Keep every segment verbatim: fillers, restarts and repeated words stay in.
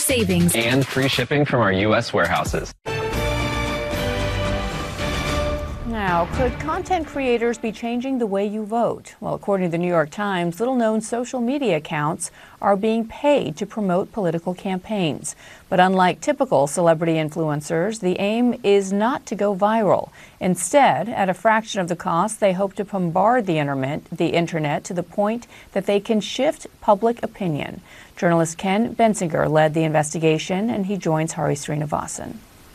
savings, and free shipping from our U S warehouses. Now, could content creators be changing the way you vote? Well, according to the New York Times, little-known social media accounts are being paid to promote political campaigns. But unlike typical celebrity influencers, the aim is not to go viral. Instead, at a fraction of the cost, they hope to bombard the internet, the internet to the point that they can shift public opinion. Journalist Ken Bensinger led the investigation, and he joins Hari Srinivasan.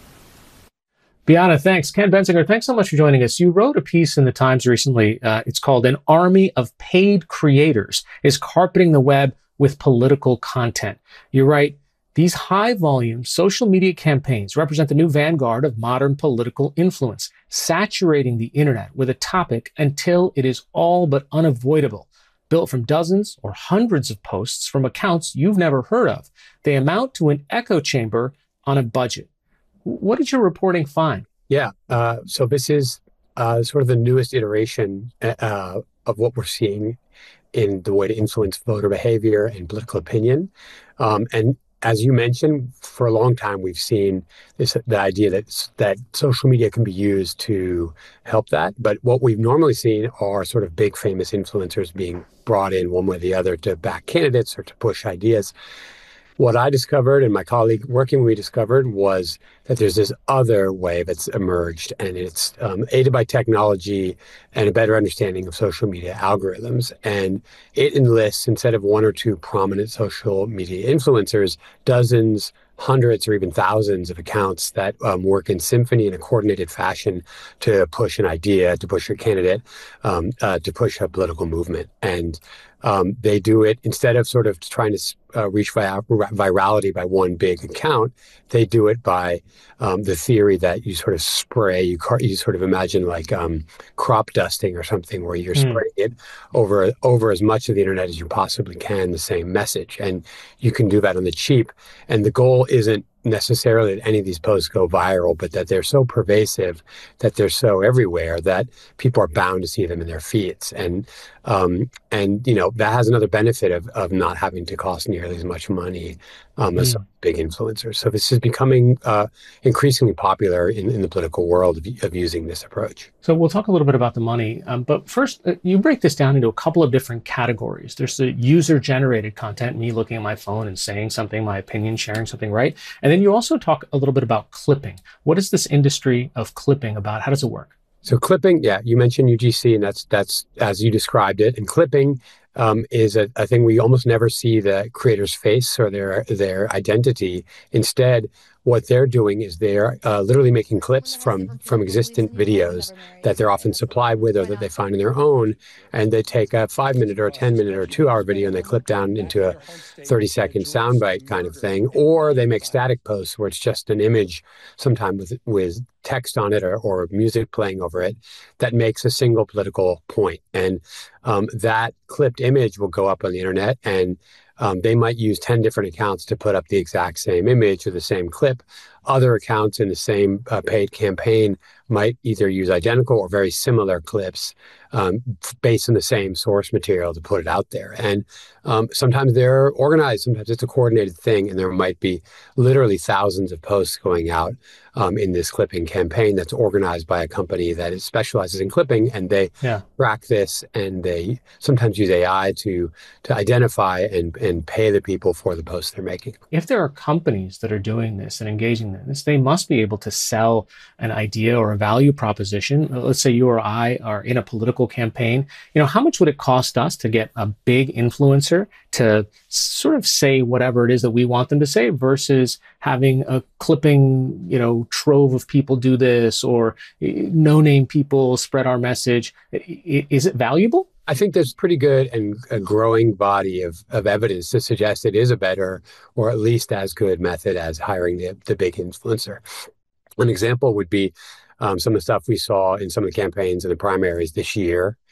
Bianna, thanks. Ken Bensinger, thanks so much for joining us. You wrote a piece in the Times recently. Uh, it's called "An Army of Paid Creators is Carpeting the Web with Political Content." You write, "These high-volume social media campaigns represent the new vanguard of modern political influence, saturating the internet with a topic until it is all but unavoidable. Built from dozens or hundreds of posts from accounts you've never heard of, they amount to an echo chamber on a budget." What did your reporting find? Yeah, uh, so this is uh, sort of the newest iteration uh, of what we're seeing in the way to influence voter behavior and political opinion. Um, and as you mentioned, for a long time, we've seen this, the idea that, that social media can be used to help that. But what we've normally seen are sort of big famous influencers being brought in one way or the other to back candidates or to push ideas. What I discovered and my colleague working with me discovered was that there's this other way that's emerged, and it's um, aided by technology and a better understanding of social media algorithms. And it enlists, instead of one or two prominent social media influencers, dozens, hundreds, or even thousands of accounts that um, work in symphony in a coordinated fashion to push an idea, to push a candidate, um, uh, to push a political movement. And um, they do it instead of sort of trying to uh, reach vi- virality by one big account. They do it by um, the theory that you sort of spray, you, car- you sort of imagine like um, crop dusting or something, where you're mm. spraying it over over as much of the internet as you possibly can, the same message. And you can do that on the cheap. And the goal isn't necessarily that any of these posts go viral, but that they're so pervasive, that they're so everywhere, that people are bound to see them in their feeds. And um, and you know that has another benefit of of not having to cost nearly as much money um, as mm. some big influencers. So this is becoming uh, increasingly popular in, in the political world of, of using this approach. So we'll talk a little bit about the money, um, but first, uh, you break this down into a couple of different categories. There's the user-generated content, me looking at my phone and saying something, my opinion, sharing something, right? And then you also talk a little bit about clipping. What is this industry of clipping about? How does it work? So clipping, yeah, you mentioned U G C, and that's that's as you described it. And clipping um, is a, a thing we almost never see the creator's face or their their identity. Instead, what they're doing is they're uh, literally making clips from from existent videos that they're often supplied with or that they find in their own, and they take a five minute or a ten minute or a two hour video and they clip down into a thirty second soundbite kind of thing, or they make static posts where it's just an image, sometimes with with text on it or, or music playing over it, that makes a single political point. And um, that clipped image will go up on the internet, and Um, they might use ten different accounts to put up the exact same image or the same clip. Other accounts in the same uh, paid campaign might either use identical or very similar clips um, based on the same source material to put it out there. And um, sometimes they're organized, sometimes it's a coordinated thing, and there might be literally thousands of posts going out um, in this clipping campaign that's organized by a company that is specializes in clipping, and they yeah. track this, and they sometimes use A I to to identify and, and pay the people for the posts they're making. If there are companies that are doing this and engaging in this, they must be able to sell an idea or a value proposition. Let's say you or I are in a political campaign. You know, how much would it cost us to get a big influencer to sort of say whatever it is that we want them to say versus having a clipping, you know, trove of people do this, or no-name people spread our message? Is it valuable? I think there's pretty good and a growing body of, of evidence to suggest it is a better, or at least as good method as hiring the, the big influencer. An example would be um, some of the stuff we saw in some of the campaigns and the primaries this year.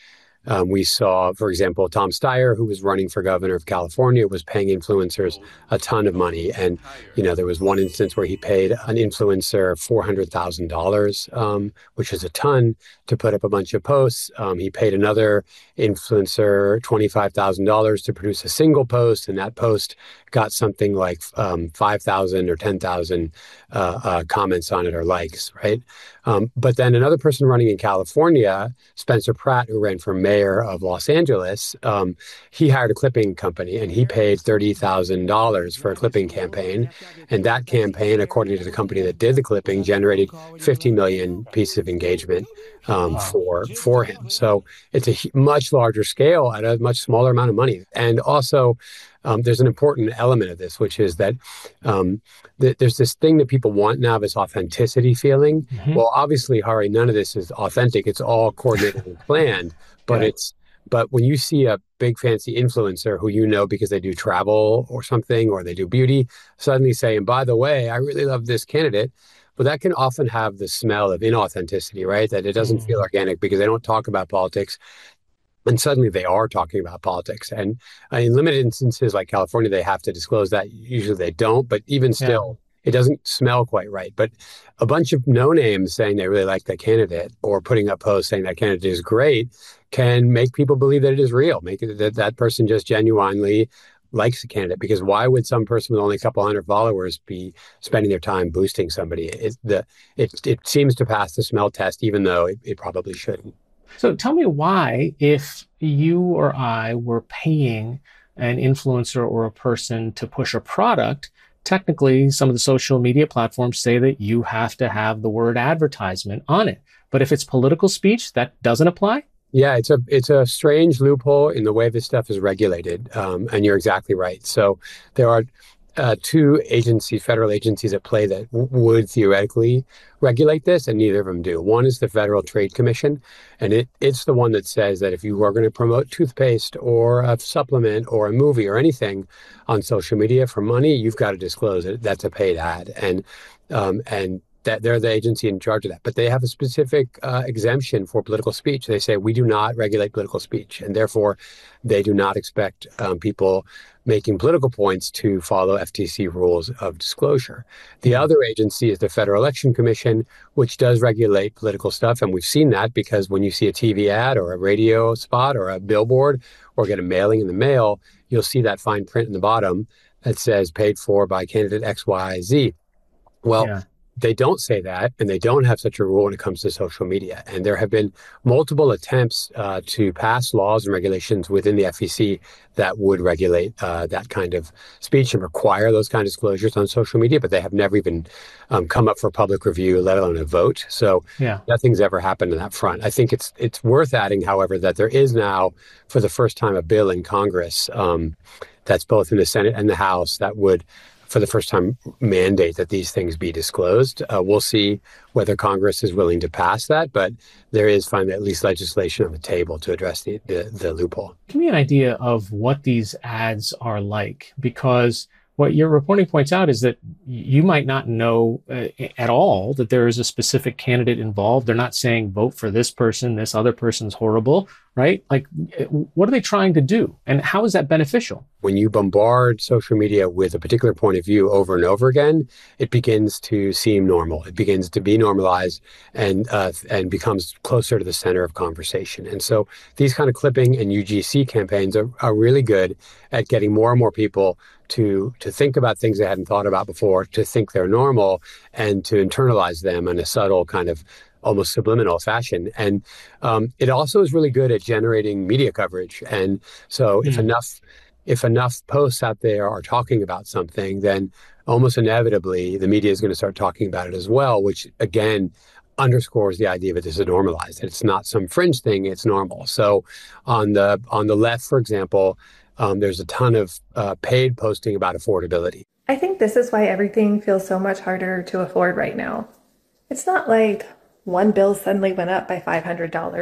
Um, we saw, for example, Tom Steyer, who was running for governor of California, was paying influencers a ton of money. And, you know, there was one instance where he paid an influencer four hundred thousand dollars, um, which is a ton, to put up a bunch of posts. Um, he paid another influencer twenty-five thousand dollars to produce a single post, and that post got something like um, five thousand or ten thousand uh, uh, comments on it or likes, right? Um, but then another person running in California, Spencer Pratt, who ran for mayor of Los Angeles, um, he hired a clipping company and he paid thirty thousand dollars for a clipping campaign. And that campaign, according to the company that did the clipping, generated fifty million pieces of engagement um, for, for him. So it's a much larger scale at a much smaller amount of money. And also, Um, there's an important element of this, which is that um, th- there's this thing that people want now, this authenticity feeling. Mm-hmm. Well, obviously, Hari, none of this is authentic. It's all coordinated and planned. But yeah. it's but when you see a big fancy influencer who you know because they do travel or something, or they do beauty, suddenly saying, by the way, I really love this candidate. But that can often have the smell of inauthenticity, right? That it doesn't mm. feel organic because they don't talk about politics. And suddenly they are talking about politics. And uh, in limited instances like California, they have to disclose that. Usually they don't. But even still, yeah. it doesn't smell quite right. But a bunch of no-names saying they really like that candidate or putting up posts saying that candidate is great can make people believe that it is real, make it that that person just genuinely likes a candidate. Because why would some person with only a couple hundred followers be spending their time boosting somebody? It, the, it, it seems to pass the smell test, even though it, it probably shouldn't. So tell me why, if you or I were paying an influencer or a person to push a product, technically some of the social media platforms say that you have to have the word advertisement on it. But if it's political speech, that doesn't apply? Yeah, it's a it's a strange loophole in the way this stuff is regulated. Um, and you're exactly right. So there are Uh, two agencies, federal agencies at play that w- would theoretically regulate this, and neither of them do. One is the Federal Trade Commission, and it it's the one that says that if you are going to promote toothpaste or a supplement or a movie or anything on social media for money, you've got to disclose it. That's a paid ad, and um, and that they're the agency in charge of that. But they have a specific uh, exemption for political speech. They say we do not regulate political speech, and therefore they do not expect um, people making political points to follow F T C rules of disclosure. The other agency is the Federal Election Commission, which does regulate political stuff. And we've seen that because when you see a T V ad or a radio spot or a billboard or get a mailing in the mail, you'll see that fine print in the bottom that says paid for by candidate X Y Z. Well, yeah. They don't say that, and they don't have such a rule when it comes to social media. And there have been multiple attempts uh, to pass laws and regulations within the F E C that would regulate uh, that kind of speech and require those kind of disclosures on social media, but they have never even um, come up for public review, let alone a vote. So yeah. Nothing's ever happened on that front. I think it's it's worth adding, however, that there is now, for the first time, a bill in Congress um, that's both in the Senate and the House that would, for the first time, mandate that these things be disclosed. Uh, we'll see whether Congress is willing to pass that, but there is finally at least legislation on the table to address the, the, the loophole. Give me an idea of what these ads are like, because what your reporting points out is that you might not know uh, at all that there is a specific candidate involved. They're not saying vote for this person, this other person's horrible, right? Like, what are they trying to do? And how is that beneficial? When you bombard social media with a particular point of view over and over again, it begins to seem normal. It begins to be normalized and uh, and becomes closer to the center of conversation. And so these kind of clipping and U G C campaigns are, are really good at getting more and more people to to think about things they hadn't thought about before, to think they're normal, and to internalize them in a subtle kind of almost subliminal fashion. And um, it also is really good at generating media coverage. And so mm. if enough if enough posts out there are talking about something, then almost inevitably the media is going to start talking about it as well, which again underscores the idea that this is normalized, that it's not some fringe thing, it's normal. So on the on the left, for example, um, there's a ton of uh, paid posting about affordability. I think this is why everything feels so much harder to afford right now. It's not like one bill suddenly went up by five hundred dollars.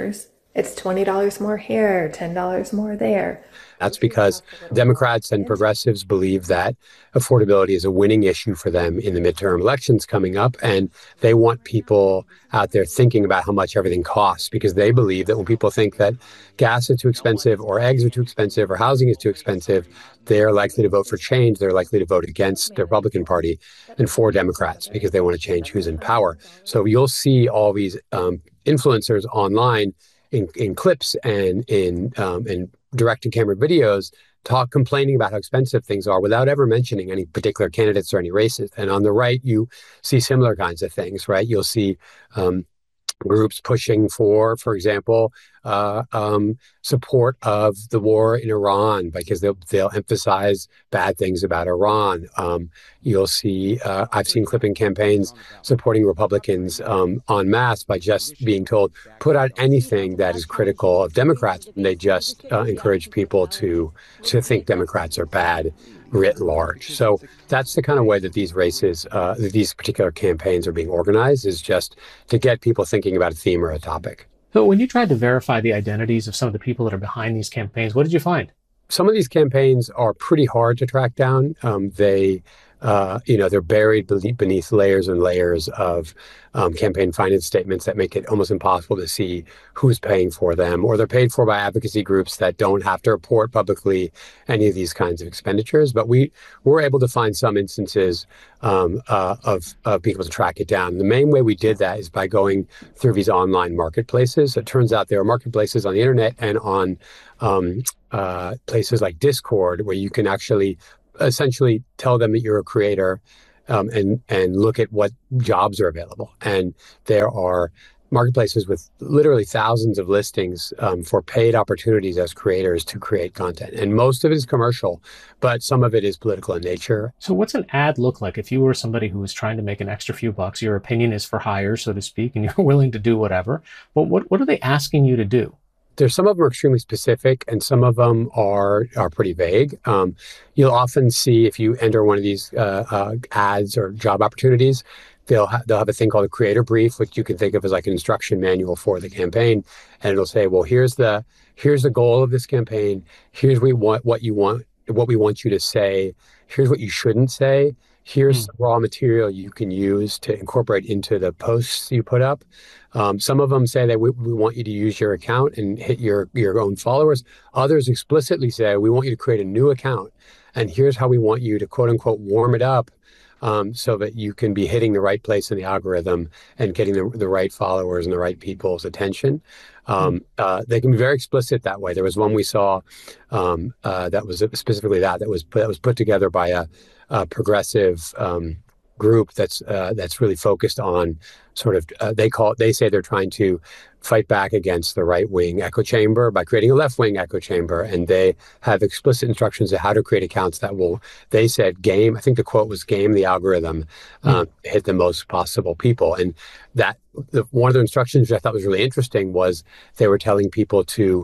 It's twenty dollars more here, ten dollars more there. That's because Democrats and progressives believe that affordability is a winning issue for them in the midterm elections coming up. And they want people out there thinking about how much everything costs, because they believe that when people think that gas is too expensive or eggs are too expensive or housing is too expensive, they're likely to vote for change. They're likely to vote against the Republican Party and for Democrats because they want to change who's in power. So you'll see all these um, influencers online in, in clips and in um, in direct-to-camera videos talk complaining about how expensive things are without ever mentioning any particular candidates or any races. And on the right, you see similar kinds of things, right? You'll see um, groups pushing for, for example, uh, um, support of the war in Iran because they'll, they'll emphasize bad things about Iran. Um, you'll see, uh, I've seen clipping campaigns supporting Republicans um, en masse by just being told, put out anything that is critical of Democrats. And they just uh, encourage people to, to think Democrats are bad writ large. So that's the kind of way that these races, uh, that these particular campaigns are being organized, is just to get people thinking about a theme or a topic. So when you tried to verify the identities of some of the people that are behind these campaigns, what did you find? Some of these campaigns are pretty hard to track down. Um, they, uh, you know, they're buried beneath layers and layers of um, campaign finance statements that make it almost impossible to see who's paying for them, or they're paid for by advocacy groups that don't have to report publicly any of these kinds of expenditures. But we were able to find some instances um, uh, of, of being able to track it down. The main way we did that is by going through these online marketplaces. It turns out there are marketplaces on the internet and on um, uh, places like Discord where you can actually essentially tell them that you're a creator um, and and look at what jobs are available. And there are marketplaces with literally thousands of listings um, for paid opportunities as creators to create content. And most of it is commercial, but some of it is political in nature. So what's an ad look like? If you were somebody who was trying to make an extra few bucks, your opinion is for hire, so to speak, and you're willing to do whatever. But what, what are they asking you to do? There's some of them are extremely specific, and some of them are are pretty vague. Um, you'll often see if you enter one of these uh, uh, ads or job opportunities, they'll ha- they'll have a thing called a creator brief, which you can think of as like an instruction manual for the campaign, and it'll say, well, here's the here's the goal of this campaign. Here's what we want, what you want, what we want you to say. Here's what you shouldn't say. Here's mm. raw material you can use to incorporate into the posts you put up. Um, some of them say that we, we want you to use your account and hit your, your own followers. Others explicitly say, we want you to create a new account. And here's how we want you to, quote unquote, warm it up um, so that you can be hitting the right place in the algorithm and getting the, the right followers and the right people's attention. Um, uh, they can be very explicit that way. There was one we saw um, uh, that was specifically that, that was put, that was put together by a, a progressive um, group that's uh, that's really focused on sort of uh, they call it, they say they're trying to fight back against the right wing echo chamber by creating a left wing echo chamber, and they have explicit instructions of how to create accounts that will, they said, game. I think the quote was game the algorithm, um, mm. hit the most possible people. And that the, one of the instructions which I thought was really interesting was they were telling people to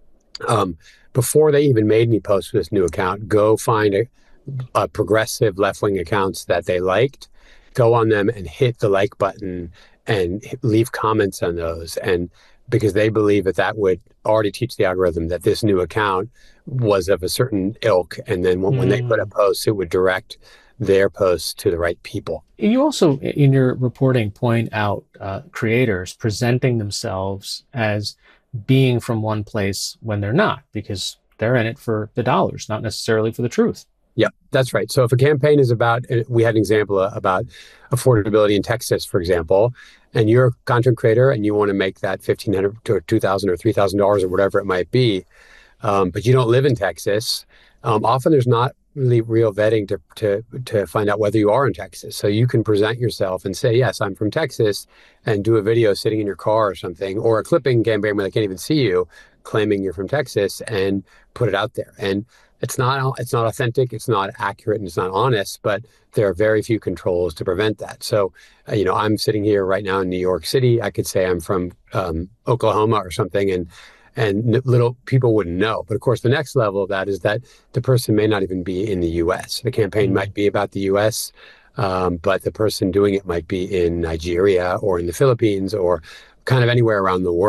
um, before they even made any posts for this new account, go find a Uh, progressive left-wing accounts that they liked, go on them and hit the like button and hit, leave comments on those. And because they believe that that would already teach the algorithm that this new account was of a certain ilk. And then when, mm. when they put a post, it would direct their posts to the right people. You also, in your reporting, point out uh, creators presenting themselves as being from one place when they're not, because they're in it for the dollars, not necessarily for the truth. Yeah, that's right. So if a campaign is about, we had an example about affordability in Texas, for example, and you're a content creator and you want to make that fifteen hundred dollars to two thousand dollars or three thousand dollars or whatever it might be, um, but you don't live in Texas, um, often there's not really real vetting to, to, to find out whether you are in Texas. So you can present yourself and say, yes, I'm from Texas, and do a video sitting in your car or something, or a clipping campaign where they can't even see you, claiming you're from Texas, and put it out there. And It's not it's not authentic, it's not accurate, and it's not honest, but there are very few controls to prevent that. So, uh, you know, I'm sitting here right now in New York City. I could say I'm from um, Oklahoma or something, and and little people wouldn't know. But of course, the next level of that is that the person may not even be in the U S. The campaign mm-hmm. might be about the U S, um, but the person doing it might be in Nigeria or in the Philippines or kind of anywhere around the world.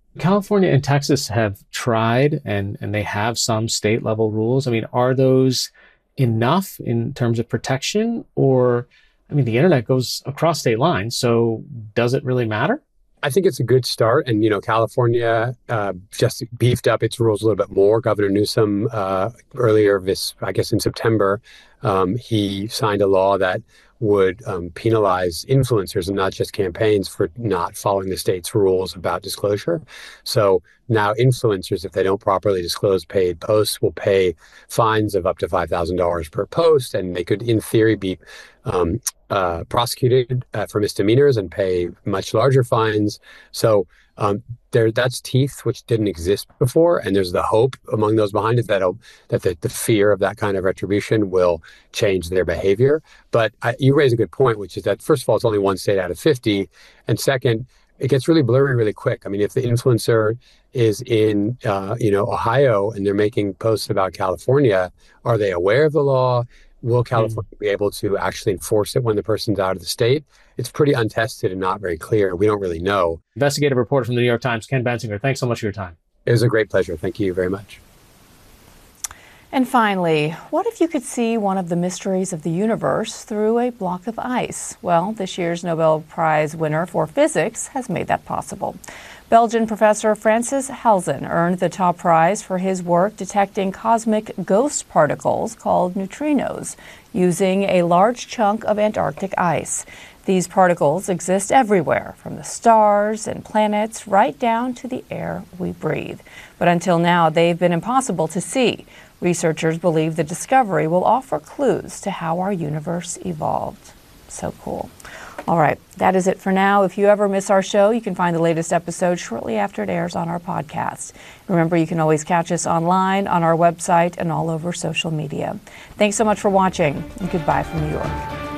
California and Texas have tried, and, and they have some state level rules. I mean, are those enough in terms of protection? Or, I mean, the internet goes across state lines, so does it really matter? I think it's a good start. And, you know, California uh, just beefed up its rules a little bit more. Governor Newsom, uh, earlier this, I guess in September, um, he signed a law that would um, penalize influencers and not just campaigns for not following the state's rules about disclosure. So now influencers, if they don't properly disclose paid posts, will pay fines of up to five thousand dollars per post. And they could, in theory, be um, uh, prosecuted uh, for misdemeanors and pay much larger fines. So um, there, that's teeth which didn't exist before. And there's the hope among those behind it that that the, the fear of that kind of retribution will change their behavior. But I, you raise a good point, which is that, first of all, it's only one state out of fifty. And second, it gets really blurry really quick. I mean, if the influencer is in, uh, you know, Ohio and they're making posts about California, are they aware of the law? Will California mm. be able to actually enforce it when the person's out of the state? It's pretty untested and not very clear. We don't really know. Investigative reporter from the New York Times, Ken Bensinger, thanks so much for your time. It was a great pleasure. Thank you very much. And finally, what if you could see one of the mysteries of the universe through a block of ice? Well, this year's Nobel Prize winner for physics has made that possible. Belgian professor Francis Halzen earned the top prize for his work detecting cosmic ghost particles called neutrinos using a large chunk of Antarctic ice. These particles exist everywhere, from the stars and planets right down to the air we breathe. But until now, they've been impossible to see. Researchers believe the discovery will offer clues to how our universe evolved. So cool. All right, that is it for now. If you ever miss our show, you can find the latest episode shortly after it airs on our podcast. Remember, you can always catch us online, on our website, and all over social media. Thanks so much for watching, and goodbye from New York.